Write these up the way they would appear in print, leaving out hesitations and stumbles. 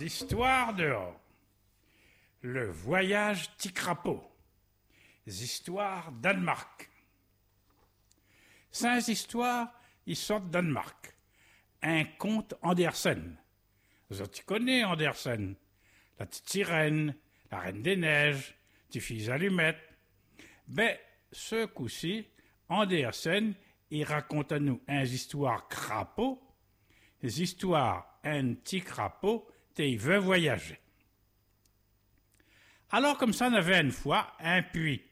Histoires dehors. Le voyage Ticrapeau. Histoires Danemark. 5 histoires, ils sortent Danemark. Un conte Andersen. Tu connais Andersen. La petite sirène, la reine des neiges, tes filles allumettes. Ben, ce coup-ci, Andersen, il raconte à nous une histoire crapaud, des histoires un petit crapaud, il veut voyager. Alors comme ça, on avait une fois un puits,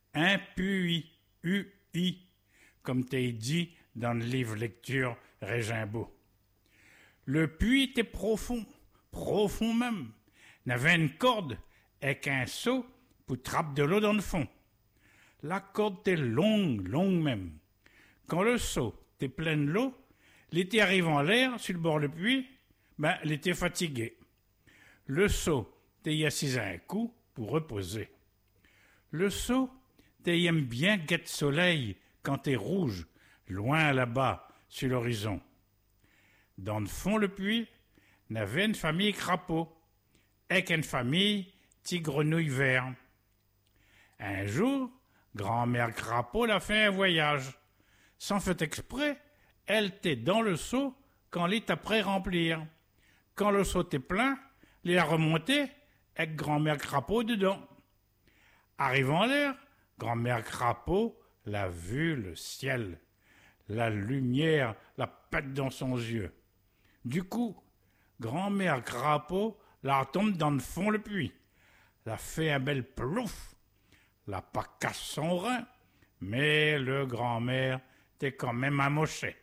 UI, comme t'es dit dans le livre lecture Régimbaud. Le puits était profond même. Il avait une corde avec un seau pour trapper de l'eau dans le fond. La corde était longue même. Quand le seau était plein de l'eau, l'été arrive en l'air sur le bord du puits, ben, il était fatigué. Le seau t'y assis un coup pour reposer. Le seau t'y aime bien guette soleil quand t'es rouge, loin là-bas sur l'horizon. Dans le fond le puits, n'avait une famille crapaud, avec une famille petit grenouille vert. Un jour, grand-mère crapaud l'a fait un voyage. Sans fait exprès, elle était dans le seau quand il est après remplir. Quand le seau était plein, il a remonté avec grand-mère crapaud dedans. Arrivant en l'air, grand-mère crapaud l'a vu le ciel. La lumière la pète dans son yeux. Du coup, grand-mère crapaud la retombe dans le fond le puits. La fait un bel plouf. La pas casse son rein, mais le grand-mère était quand même amoché.